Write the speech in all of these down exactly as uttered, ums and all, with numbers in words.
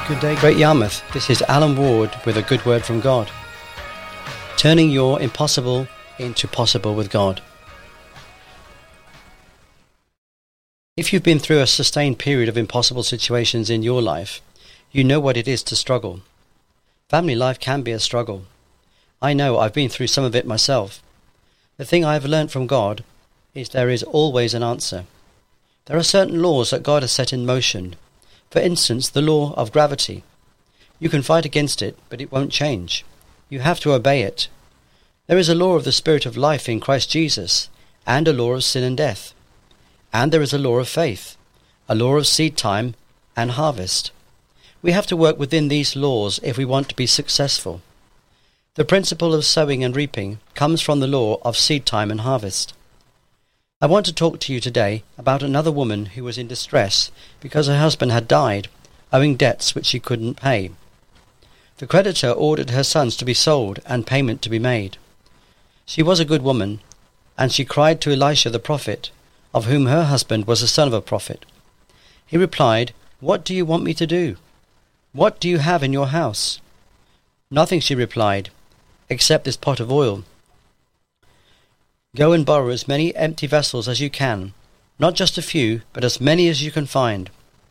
Good day, Great Yarmouth. This is Alan Ward with a good word from God. Turning your impossible into possible with God. If you've been through a sustained period of impossible situations in your life, you know what it is to struggle. Family life can be a struggle. I know I've been through some of it myself. The thing I've learnt from God is there is always an answer. There are certain laws that God has set in motion. For instance, the law of gravity. You can fight against it, but it won't change. You have to obey it. There is a law of the Spirit of life in Christ Jesus, and a law of sin and death. And there is a law of faith, a law of seed time and harvest. We have to work within these laws if we want to be successful. The principle of sowing and reaping comes from the law of seed time and harvest. I want to talk to you today about another woman who was in distress because her husband had died, owing debts which she couldn't pay. The creditor ordered her sons to be sold and payment to be made. She was a good woman, and she cried to Elisha the prophet, of whom her husband was the son of a prophet. He replied, "What do you want me to do? What do you have in your house?" "Nothing," she replied, "except this pot of oil." "Go and borrow as many empty vessels as you can, not just a few, but as many as you can find.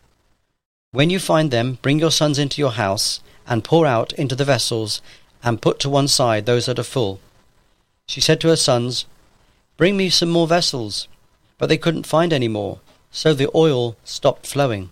When you find them, bring your sons into your house, and pour out into the vessels, and put to one side those that are full." She said to her sons, "Bring me some more vessels." But they couldn't find any more, so the oil stopped flowing.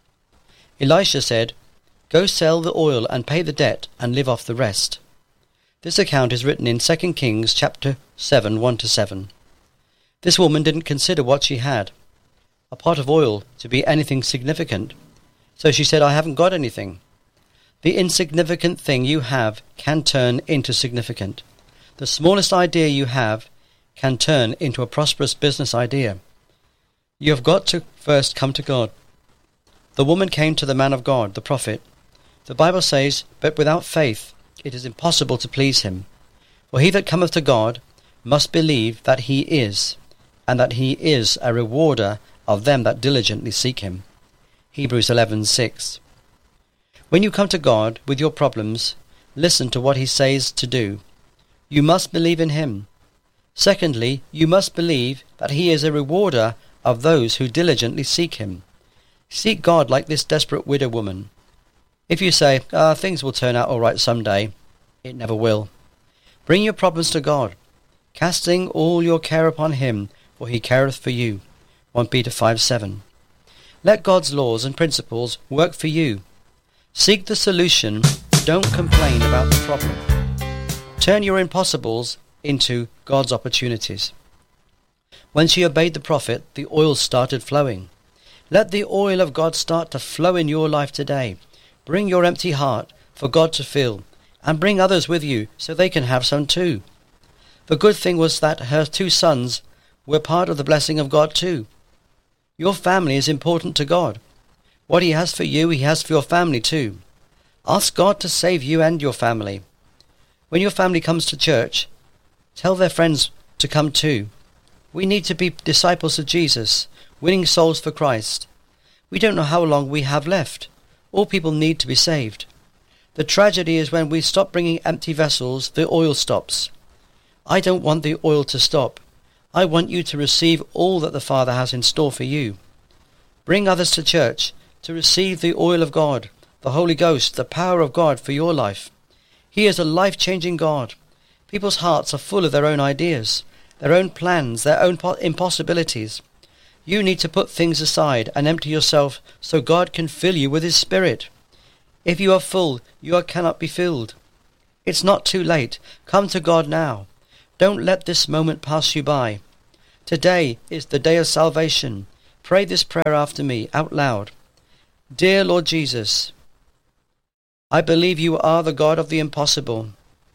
Elisha said, "Go sell the oil and pay the debt, and live off the rest." This account is written in Second Kings chapter seven, one to seven. This woman didn't consider what she had, a pot of oil, to be anything significant. So she said, "I haven't got anything." The insignificant thing you have can turn into significant. The smallest idea you have can turn into a prosperous business idea. You have got to first come to God. The woman came to the man of God, the prophet. The Bible says, "But without faith it is impossible to please him. For he that cometh to God must believe that he is, and that he is a rewarder of them that diligently seek him." Hebrews eleven six. When you come to God with your problems, listen to what he says to do. You must believe in him. Secondly, you must believe that he is a rewarder of those who diligently seek him. Seek God like this desperate widow woman. If you say, ah, things will turn out all right someday, it never will. Bring your problems to God, casting all your care upon him, for he careth for you. First Peter five seven. Let God's laws and principles work for you. Seek the solution, don't complain about the problem. Turn your impossibles into God's opportunities. When she obeyed the prophet, the oil started flowing. Let the oil of God start to flow in your life today. Bring your empty heart for God to fill, and bring others with you so they can have some too. The good thing was that her two sons were part of the blessing of God too. Your family is important to God. What he has for you, he has for your family too. Ask God to save you and your family. When your family comes to church, tell their friends to come too. We need to be disciples of Jesus, winning souls for Christ. We don't know how long we have left. All people need to be saved. The tragedy is when we stop bringing empty vessels, the oil stops. I don't want the oil to stop. I want you to receive all that the Father has in store for you. Bring others to church to receive the oil of God, the Holy Ghost, the power of God for your life. He is a life-changing God. People's hearts are full of their own ideas, their own plans, their own impossibilities. You need to put things aside and empty yourself so God can fill you with his Spirit. If you are full, you are cannot be filled. It's not too late. Come to God now. Don't let this moment pass you by. Today is the day of salvation. Pray this prayer after me, out loud. Dear Lord Jesus, I believe you are the God of the impossible.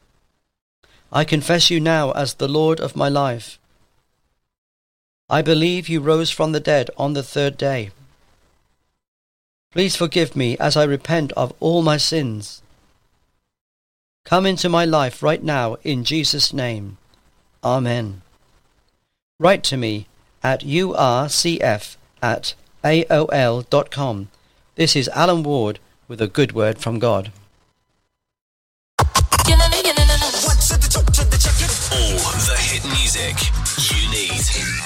I confess you now as the Lord of my life. I believe you rose from the dead on the third day. Please forgive me as I repent of all my sins. Come into my life right now in Jesus' name. Amen. Write to me at urcf at aol dot com. This is Alan Ward with a good word from God. All the hit music you need.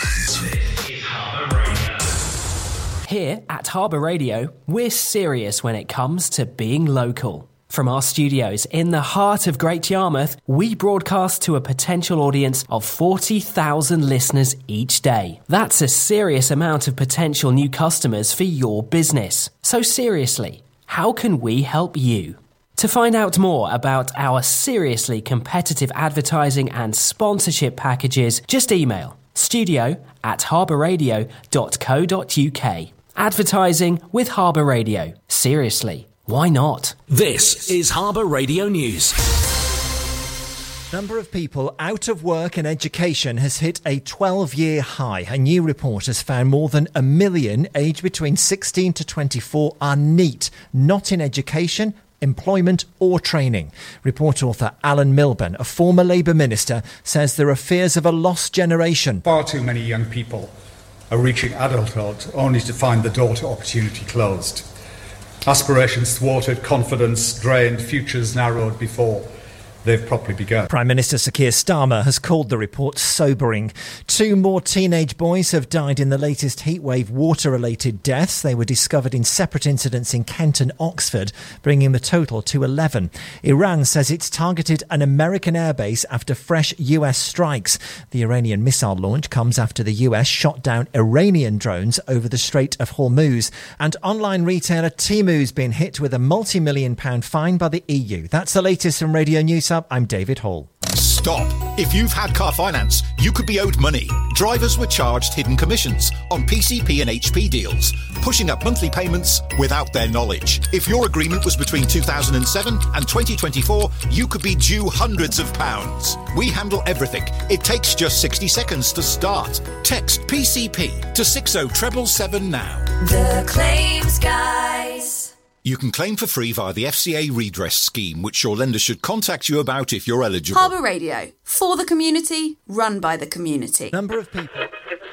Here at Harbour Radio, we're serious when it comes to being local. From our studios in the heart of Great Yarmouth, we broadcast to a potential audience of forty thousand listeners each day. That's a serious amount of potential new customers for your business. So seriously, how can we help you? To find out more about our seriously competitive advertising and sponsorship packages, just email studio at harbourradio dot co dot uk. Advertising with Harbour Radio. Seriously, why not? This is Harbour Radio News. Number of people out of work and education has hit a twelve-year high. A new report has found more than a million aged between sixteen to twenty-four are NEET, not in education, employment or training. Report author Alan Milburn, a former Labour minister, says there are fears of a lost generation. Far too many young people are reaching adulthood only to find the door to opportunity closed. Aspirations thwarted, confidence drained, futures narrowed before they've properly begun. Prime Minister Sir Keir Starmer has called the report sobering. Two more teenage boys have died in the latest heatwave water-related deaths. They were discovered in separate incidents in Kent and Oxford, bringing the total to eleven. Iran says it's targeted an American airbase after fresh U S strikes. The Iranian missile launch comes after the U S shot down Iranian drones over the Strait of Hormuz. And online retailer Temu's been hit with a multi-million pound fine by the E U. That's the latest from Radio News. I'm David Hall. Stop. If you've had car finance, you could be owed money. Drivers were charged hidden commissions on P C P and H P deals, pushing up monthly payments without their knowledge. If your agreement was between two thousand seven and twenty twenty-four, you could be due hundreds of pounds. We handle everything. It takes just sixty seconds to start. Text P C P to six oh seven seven now. The Claims Guys. You can claim for free via the F C A redress scheme, which your lender should contact you about if you're eligible. Harbour Radio, for the community, run by the community. Number of people...